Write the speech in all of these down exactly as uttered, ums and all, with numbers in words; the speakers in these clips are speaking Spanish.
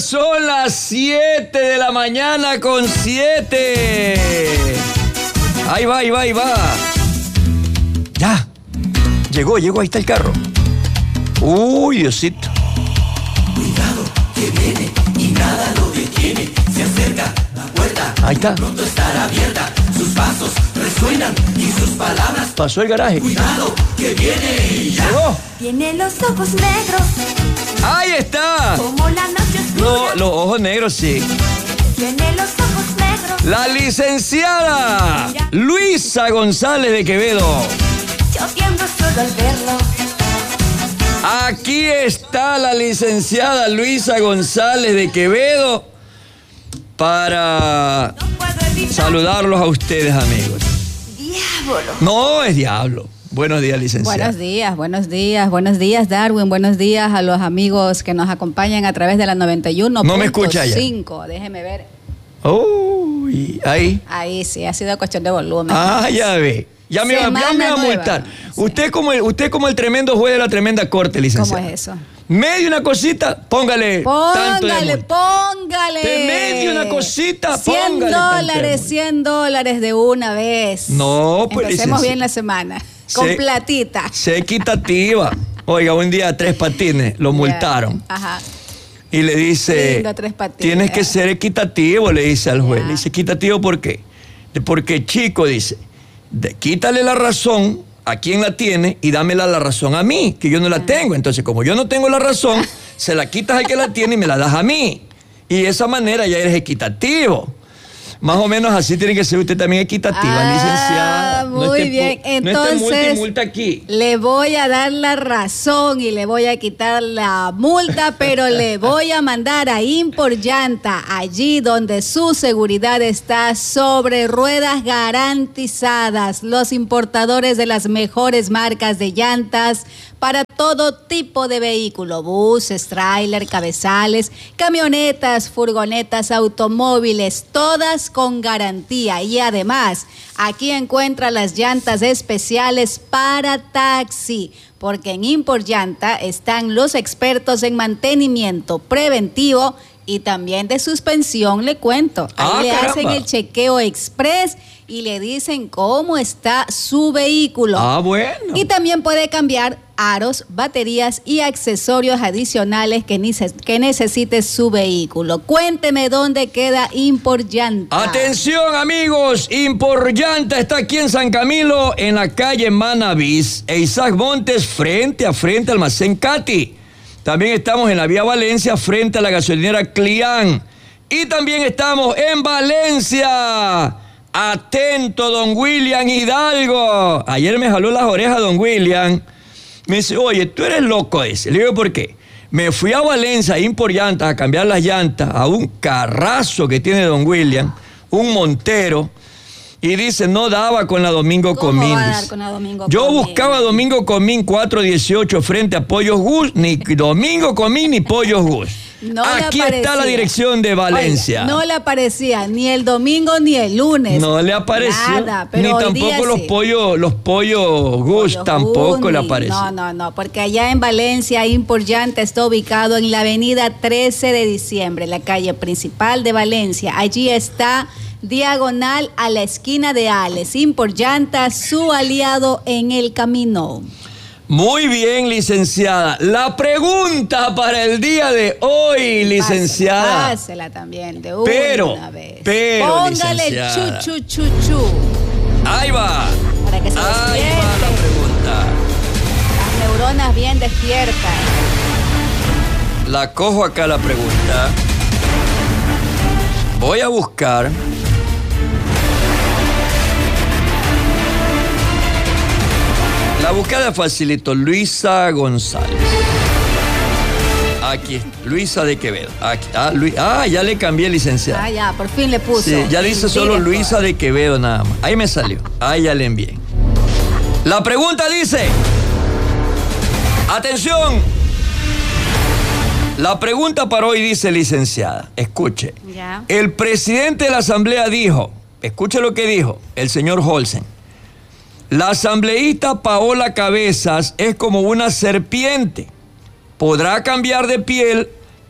son las siete de la mañana con siete. Ahí va, ahí va, ahí va. Ya. Llegó, llegó, ahí está el carro. Uy, Diosito. Cuidado, que viene y nada lo detiene. Se acerca la puerta. Ahí está. Pronto estará abierta. Sus pasos resuenan y sus palabras. Pasó el garaje. Cuidado, que viene y ya. Llegó. Tiene los ojos negros. Ahí está. Como la noche oscura. No, los ojos negros, sí. Tiene los ojos negros. La licenciada Luisa González de Quevedo. Yo tiemblo solo al verlo. Aquí está la licenciada Luisa González de Quevedo para No puedo evitar. saludarlos a ustedes, amigos. Diablo. No es diablo. Buenos días, licenciada. Buenos días, buenos días, buenos días, Darwin. Buenos días a los amigos que nos acompañan a través de la noventa y uno No me escucha ya. cinco. Déjeme ver. Uy, ahí. Ahí sí, ha sido cuestión de volumen. Ah, ya ve. Ya me, va, ya Semana me va a nueva. multar. Sí. Usted como el, usted como el tremendo juez de la tremenda corte, licenciada. ¿Cómo es eso? Medio una cosita, póngale tanto de Póngale, multa. póngale. Te medio una cosita, cien póngale tanto de dólares, multa. cien dólares de una vez. No, pues, Empecemos licenciada. bien la semana. Con Sí. platita. Sé equitativa. Oiga, un día Tres Patines lo multaron. Ya. Ajá. Y le dice, Lindo, Tres Patines. tienes que ser equitativo, le dice al juez. Ya. Le dice, ¿equitativo por qué? De- Porque, chico, dice, de- quítale la razón a quien la tiene y dámela la razón a mí, que yo no la tengo. Entonces, como yo no tengo la razón, se la quitas al que la tiene y me la das a mí. Y de esa manera ya eres equitativo. Más o menos así tiene que ser usted también equitativa, Ah, licenciada. No muy esté pu- bien. No esté Entonces, multa y multa aquí. le voy a dar la razón y le voy a quitar la multa, pero le voy a mandar a Import Llanta, allí donde su seguridad está sobre ruedas garantizadas. Los importadores de las mejores marcas de llantas para todo tipo de vehículo, buses, tráiler, cabezales, camionetas, furgonetas, automóviles, todas con garantía. Y además, aquí encuentra las llantas especiales para taxi, porque en Import Llanta están los expertos en mantenimiento preventivo y también de suspensión, le cuento. Ahí Ah, le caramba. hacen el chequeo express y le dicen cómo está su vehículo. Ah, bueno. Y también puede cambiar aros, baterías y accesorios adicionales que, nice- que necesite su vehículo. Cuénteme dónde queda Import Llanta. Atención, amigos, Import Llanta está aquí en San Camilo, en la calle Manavís e Isaac Montes, frente a frente al almacén Cati. También estamos en la vía Valencia, frente a la gasolinera Clián. Y también estamos en Valencia. Atento, don William Hidalgo. Ayer me jaló las orejas don William. Me dice, oye, tú eres loco ese. Le digo, ¿por qué? Me fui a Valencia, a Import Llantas, a cambiar las llantas a un carrazo que tiene don William, un Montero, y dice, no daba con la Domingo ¿Cómo Comín. va a dar dice. con la Domingo Yo Comín? buscaba Domingo Comín cuatro dieciocho frente a Pollos Gus, ni Domingo Comín ni Pollos Gus. No le Aquí está la aparecía. dirección de Valencia. Oiga, no le aparecía ni el domingo ni el lunes. No le apareció. Nada, pero ni hoy tampoco día los sí. pollos, los pollos Gus Pollo tampoco Juni. le apareció. No, no, no, porque allá en Valencia, Import Llanta está ubicado en la avenida trece de diciembre, la calle principal de Valencia. Allí está diagonal a la esquina de Ales. Import Llanta, su aliado en el camino. Muy bien, licenciada. La pregunta para el día de hoy, licenciada. Pásela, pásela también de una Pero, vez. pero, Póngale licenciada. chu, chu, chu, chu. Ahí va. Para que se Ahí va despierte. la pregunta. Las neuronas bien despiertas. La cojo acá la pregunta. Voy a buscar. La búsqueda facilitó Luisa González. Aquí, Luisa de Quevedo. Aquí, ah, Lu- ah, ya le cambié, licenciada. Ah, ya, por fin le puso. Sí, ya dice solo Directo. Luisa de Quevedo nada más. Ahí me salió. Ahí ya le envié. La pregunta dice... Atención. La pregunta para hoy dice, licenciada, escuche. Ya. El presidente de la Asamblea dijo, escuche lo que dijo el señor Holsen. La asambleísta Paola Cabezas es como una serpiente. Podrá cambiar de piel,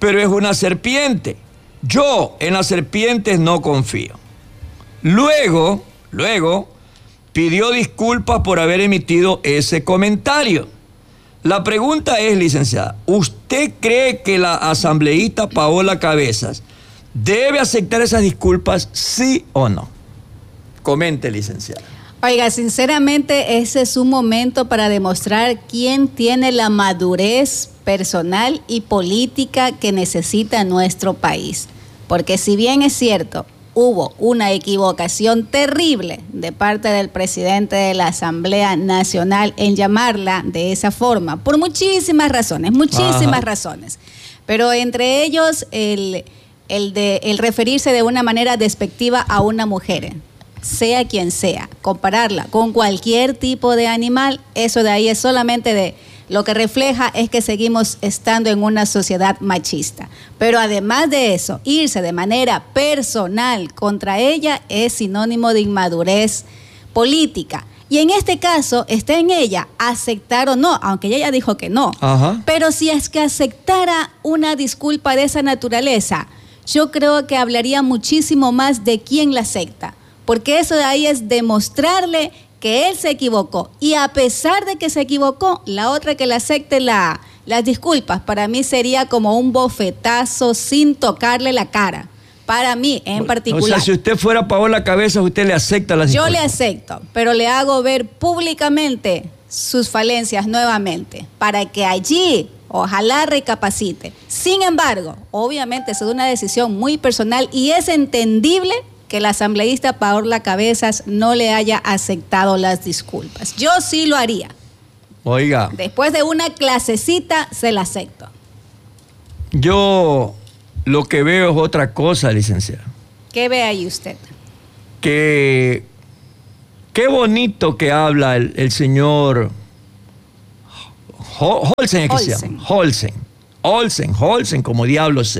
pero es una serpiente. Yo en las serpientes no confío. Luego, luego, pidió disculpas por haber emitido ese comentario. La pregunta es, licenciada, ¿usted cree que la asambleísta Paola Cabezas debe aceptar esas disculpas, sí o no? Comente, licenciada. Oiga, sinceramente ese es un momento para demostrar quién tiene la madurez personal y política que necesita nuestro país. Porque si bien es cierto, hubo una equivocación terrible de parte del presidente de la Asamblea Nacional en llamarla de esa forma, por muchísimas razones, muchísimas Ajá. razones. Pero entre ellos el, el, de, el referirse de una manera despectiva a una mujer, sea quien sea, compararla con cualquier tipo de animal, eso de ahí es solamente de... Lo que refleja es que seguimos estando en una sociedad machista. Pero además de eso, irse de manera personal contra ella es sinónimo de inmadurez política. Y en este caso está en ella aceptar o no, aunque ella ya dijo que no. Ajá. Pero si es que aceptara una disculpa de esa naturaleza, yo creo que hablaría muchísimo más de quién la acepta. Porque eso de ahí es demostrarle que él se equivocó, y a pesar de que se equivocó, la otra que le acepte la, las disculpas, para mí sería como un bofetazo sin tocarle la cara, para mí en particular. O sea, si usted fuera Paola Cabezas, usted le acepta las disculpas. Yo le acepto, pero le hago ver públicamente sus falencias nuevamente, para que allí ojalá recapacite. Sin embargo, obviamente es una decisión muy personal y es entendible que la asambleísta Paola Cabezas no le haya aceptado las disculpas. Yo sí lo haría. Oiga. Después de una clasecita, se la acepto. Yo lo que veo es otra cosa, licenciada. ¿Qué ve ahí usted? Que qué bonito que habla el, el señor Olsen, ¿es que se llama? Olsen. Olsen, Olsen, como diablo sea.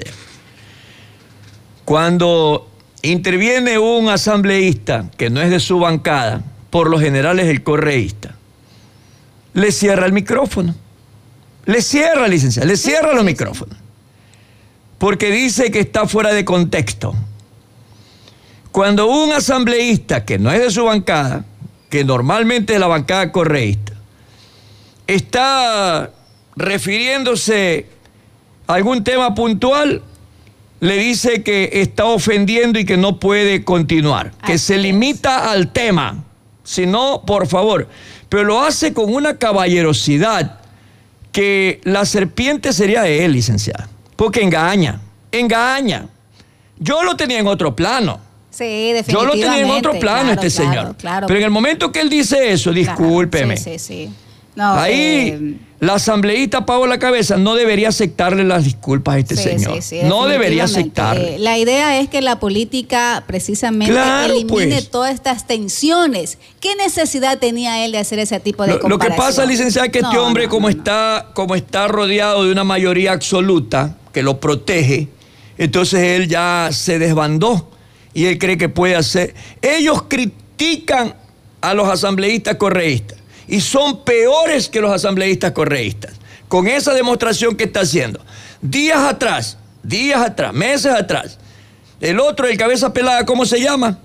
Cuando interviene un asambleísta que no es de su bancada, por lo general es el correísta, le cierra el micrófono. Le cierra, licenciada, le cierra los micrófonos. Porque dice que está fuera de contexto. Cuando un asambleísta que no es de su bancada, que normalmente es la bancada correísta, está refiriéndose a algún tema puntual, le dice que está ofendiendo y que no puede continuar, que Así se limita es. al tema. Si no, por favor. Pero lo hace con una caballerosidad que la serpiente sería él, licenciada. Porque engaña, engaña. Yo lo tenía en otro plano. Sí, definitivamente. Yo lo tenía en otro plano, claro, este claro, señor. Claro. Pero en el momento que él dice eso, discúlpeme. Claro, sí, sí, sí. No, Ahí eh, la asambleísta Paola Cabezas no debería aceptarle las disculpas a este sí, señor. Sí, sí, no debería aceptarle. Eh, la idea es que la política precisamente claro, elimine pues. todas estas tensiones. ¿Qué necesidad tenía él de hacer ese tipo de lo, comparación? Lo que pasa, licenciada, es que no, este hombre, no, como, no, está, como está rodeado de una mayoría absoluta que lo protege, entonces él ya se desbandó y él cree que puede hacer. Ellos critican a los asambleístas correístas y son peores que los asambleístas correístas, con esa demostración que está haciendo. Días atrás, días atrás, meses atrás, el otro, el cabeza pelada, ¿cómo se llama?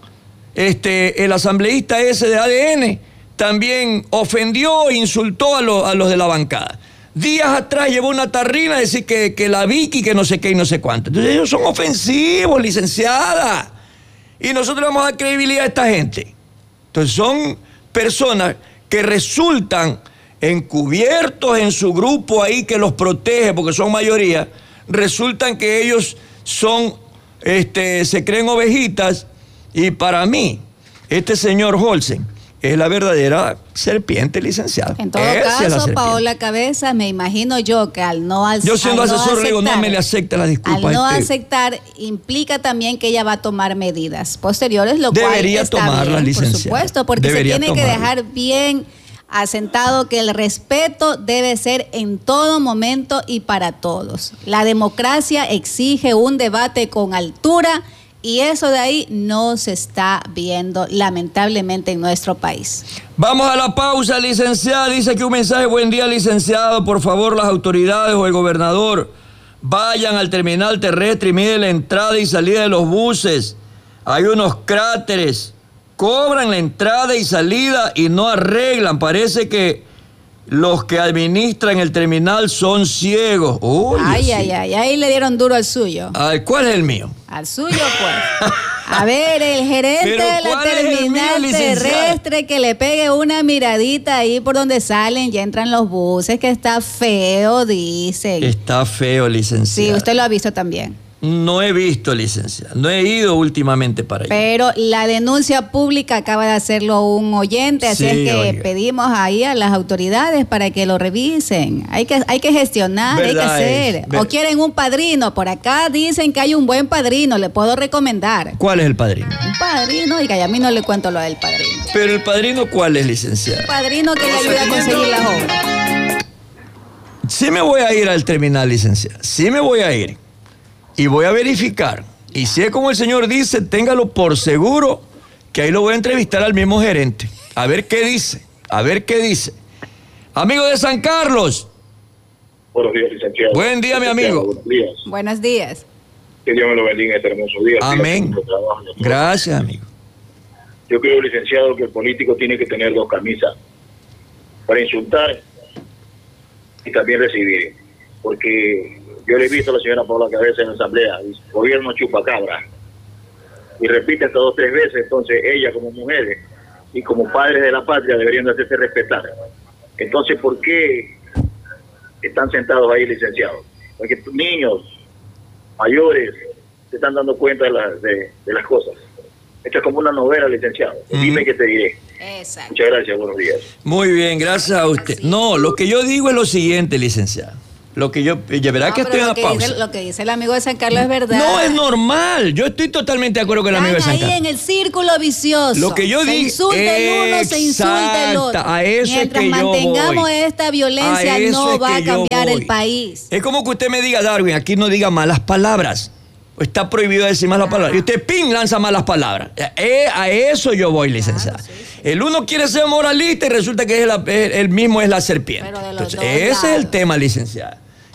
Este, el asambleísta ese de A D N, también ofendió e insultó a, lo, a los de la bancada. Días atrás llevó una tarrina a decir que, que la Vicky, que no sé qué y no sé cuánto. Entonces ellos son ofensivos, licenciada. Y nosotros vamos a dar credibilidad a esta gente. Entonces son personas que resultan encubiertos en su grupo ahí que los protege porque son mayoría, resultan que ellos son, este, se creen ovejitas, y para mí, este señor Olsen es la verdadera serpiente, licenciado. En todo Esa caso, Paola Cabezas, me imagino yo que al no al, Yo siendo al no asesor aceptar, le digo, no me le acepta la disculpa. Al no este, aceptar, implica también que ella va a tomar medidas posteriores, lo cual debería está tomarla, bien, licenciada. por supuesto, porque Debería se tiene tomarla. que dejar bien asentado que el respeto debe ser en todo momento y para todos. La democracia exige un debate con altura y eso de ahí no se está viendo lamentablemente en nuestro país. Vamos a la pausa, licenciada. Dice que un mensaje, buen día, licenciado. Por favor, las autoridades o el gobernador Vayan al terminal terrestre y miden la entrada y salida de los buses. Hay unos cráteres. Cobran la entrada y salida y no arreglan. Parece que los que administran el terminal son ciegos. Uy, ay, sí. ay, ay, ahí le dieron duro al suyo. Ay, ¿cuál es el mío? Al suyo, pues. A ver, el gerente Pero de la ¿cuál es el terminal mío, licenciada? terrestre, que le pegue una miradita ahí por donde salen y entran los buses, que está feo, dicen. Está feo, licenciado. Sí, usted lo ha visto también. No he visto, licenciado. No he ido últimamente para allá. Pero la denuncia pública acaba de hacerlo un oyente, así Sí, es que oiga. pedimos ahí a las autoridades para que lo revisen. Hay que, hay que gestionar, hay que Verdad hacer. es, ver- O quieren un padrino. Por acá dicen que hay un buen padrino, le puedo recomendar. ¿Cuál es el padrino? Un padrino, y a mí no le cuento lo del padrino. Pero el padrino, ¿cuál es, licenciado? Un padrino que le ayuda a conseguir las obras. Sí me voy a ir al terminal, licenciado. Sí me voy a ir. Y voy a verificar. Y si es como el señor dice, téngalo por seguro que ahí lo voy a entrevistar al mismo gerente. A ver qué dice. A ver qué dice. Amigo de San Carlos. Buenos días, licenciado. Buen día, mi Licenciado, amigo. Buenos días. Buenos días. Que Dios me lo bendiga en este hermoso día. Amén. Siga haciendo trabajo, doctor. Gracias, amigo. Yo creo, licenciado, que el político tiene que tener dos camisas. Para insultar y también recibir. Porque yo le he visto a la señora Paula Cabeza en la asamblea. Dice, gobierno chupacabra. Y repite hasta dos o tres veces. Entonces ella como mujeres y como padres de la patria deberían de hacerse respetar. Entonces, ¿por qué están sentados ahí, licenciados? Porque estos niños mayores se están dando cuenta de, la- de, de las cosas. Esto es como una novela, licenciado. Ujú. Dime que te diré. Exacto. Muchas gracias, buenos días. Muy bien, gracias a usted. No, lo que yo digo es lo siguiente, licenciado. Lo que yo... Ya verá No, que pero estoy en lo la que pausa. dice- lo que dice el amigo de San Carlos es verdad. No, es normal. Yo estoy totalmente de acuerdo con el amigo de Están San ahí Carlos. en el círculo vicioso. Lo que yo se digo- insulta el uno, se insulta el otro. Exacta, a eso es Mientras que yo mantengamos voy. esta violencia, A eso no es va a que yo cambiar voy. el país. Es como que usted me diga, Darwin, aquí no diga malas palabras. Está prohibido decir malas palabras. Y usted, ping, lanza malas palabras. Eh, a eso yo voy, licenciada. Claro, sí, sí. El uno quiere ser moralista y resulta que es la- es- él mismo es la serpiente. Pero de los Entonces, dos ese es el lados. tema, licenciada.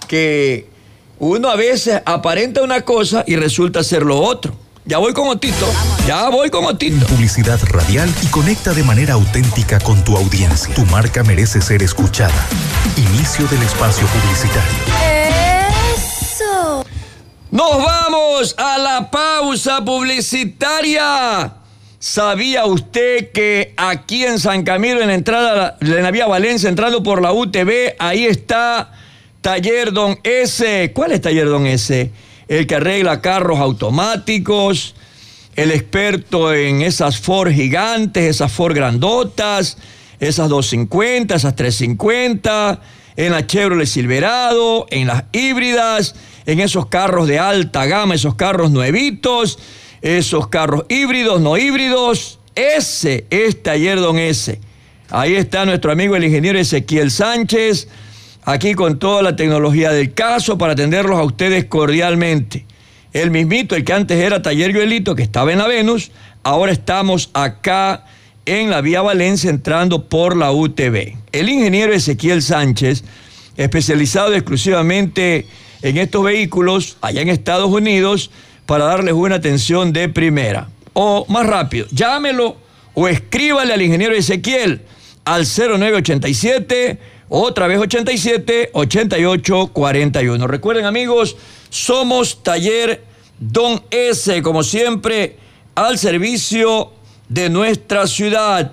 Que uno a veces aparenta una cosa y resulta ser lo otro. Ya voy con Otito. Ya voy con Otito. Publicidad radial y conecta de manera auténtica con tu audiencia. Tu marca merece ser escuchada. Inicio del espacio publicitario. Eso. Nos vamos a la pausa publicitaria. ¿Sabía usted que aquí en San Camilo, en la entrada, en la vía Valencia, entrando por la U T V, ahí está Taller Don S? ¿Cuál es Taller Don S? El que arregla carros automáticos, el experto en esas Ford gigantes, esas Ford grandotas, esas doscientos cincuenta, esas trescientos cincuenta, en la Chevrolet Silverado, en las híbridas, en esos carros de alta gama, esos carros nuevitos, esos carros híbridos, no híbridos. Ese es Taller Don S. Ahí está nuestro amigo el ingeniero Ezequiel Sánchez, aquí con toda la tecnología del caso para atenderlos a ustedes cordialmente. El mismito, el que antes era Taller Joelito, que estaba en la Venus, ahora estamos acá en la vía Valencia entrando por la U T V. El ingeniero Ezequiel Sánchez, especializado exclusivamente en estos vehículos allá en Estados Unidos, para darles una atención de primera. O más rápido, llámelo o escríbale al ingeniero Ezequiel al cero nueve ochenta y siete, otra vez ochenta y siete, ochenta y ocho cuarenta y uno. Recuerden, amigos, somos Taller Don S, como siempre, al servicio de nuestra ciudad.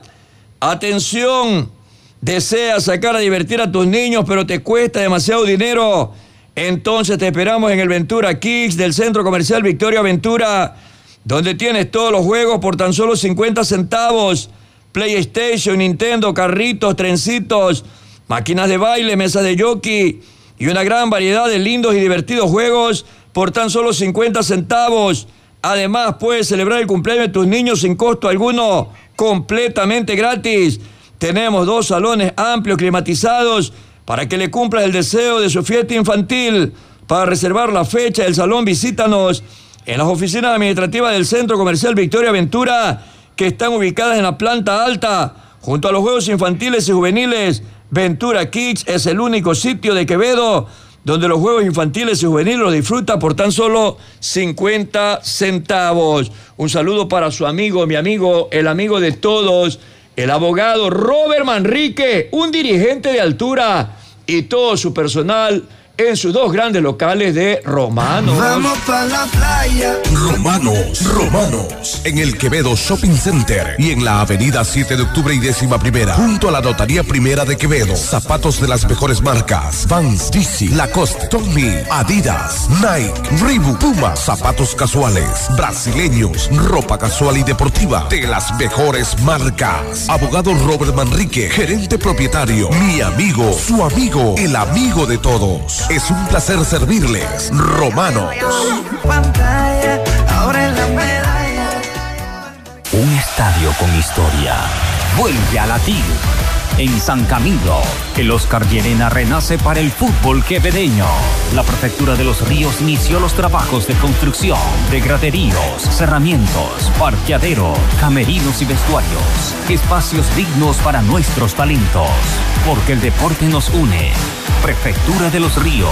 Atención, deseas sacar a divertir a tus niños, pero te cuesta demasiado dinero. Entonces te esperamos en el Ventura Kids del Centro Comercial Victoria Ventura, donde tienes todos los juegos por tan solo cincuenta centavos. PlayStation, Nintendo, carritos, trencitos, máquinas de baile, mesas de jockey y una gran variedad de lindos y divertidos juegos por tan solo cincuenta centavos. Además, puedes celebrar el cumpleaños de tus niños sin costo alguno, completamente gratis. Tenemos dos salones amplios, climatizados, para que le cumplas el deseo de su fiesta infantil. Para reservar la fecha del salón, visítanos en las oficinas administrativas del Centro Comercial Victoria Ventura, que están ubicadas en la planta alta, junto a los juegos infantiles y juveniles. Ventura Kids es el único sitio de Quevedo donde los juegos infantiles y juveniles los disfruta por tan solo cincuenta centavos. Un saludo para su amigo, mi amigo, el amigo de todos, el abogado Robert Manrique, un dirigente de altura, y todo su personal en sus dos grandes locales de Romanos. Vamos pa' la playa. Romanos, Romanos, en el Quevedo Shopping Center y en la avenida siete de octubre y décima primera, junto a la Notaría Primera de Quevedo. Zapatos de las mejores marcas: Vans, D C, Lacoste, Tommy, Adidas, Nike, Reebok, Puma. Zapatos casuales, brasileños, ropa casual y deportiva de las mejores marcas. Abogado Robert Manrique, gerente propietario, mi amigo, su amigo, el amigo de todos. Es un placer servirles. Romanos. Un estadio con historia vuelve a latir. En San Camilo, el Oscar Llerena renace para el fútbol quevedeño. La Prefectura de los Ríos inició los trabajos de construcción de graderíos, cerramientos, parqueadero, camerinos y vestuarios. Espacios dignos para nuestros talentos. Porque el deporte nos une. Prefectura de los Ríos.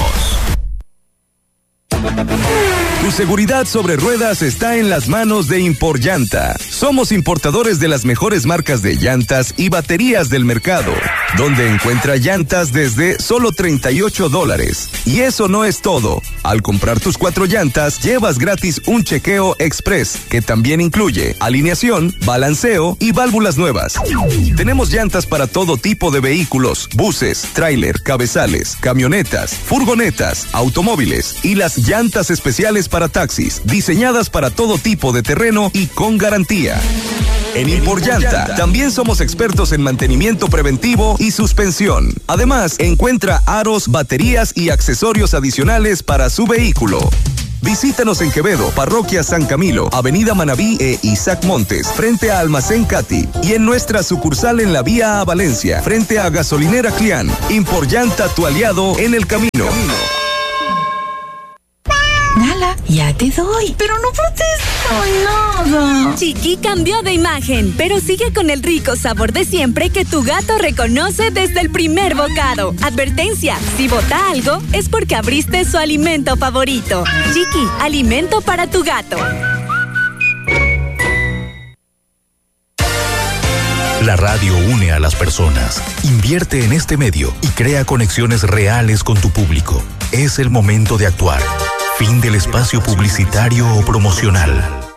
Tu seguridad sobre ruedas está en las manos de Imporllanta. Somos importadores de las mejores marcas de llantas y baterías del mercado, donde encuentra llantas desde solo treinta y ocho dólares. Y eso no es todo. Al comprar tus cuatro llantas, llevas gratis un chequeo express, que también incluye alineación, balanceo y válvulas nuevas. Tenemos llantas para todo tipo de vehículos: buses, tráiler, cabezales, camionetas, furgonetas, automóviles y las llantas especiales para taxis, diseñadas para todo tipo de terreno y con garantía. En Imporllanta también somos expertos en mantenimiento preventivo y suspensión. Además, encuentra aros, baterías y accesorios adicionales para su vehículo. Visítanos en Quevedo, Parroquia San Camilo, Avenida Manabí e Isaac Montes, frente a Almacén Cati, y en nuestra sucursal en la vía a Valencia, frente a Gasolinera Clián. Imporllanta, tu aliado en el camino. Nala, ya te doy. Pero no protesto nada. Chiqui cambió de imagen, pero sigue con el rico sabor de siempre que tu gato reconoce desde el primer bocado. Advertencia, si bota algo, es porque abriste su alimento favorito. Chiqui, alimento para tu gato. La radio une a las personas. Invierte en este medio y crea conexiones reales con tu público. Es el momento de actuar. Fin del espacio publicitario o promocional.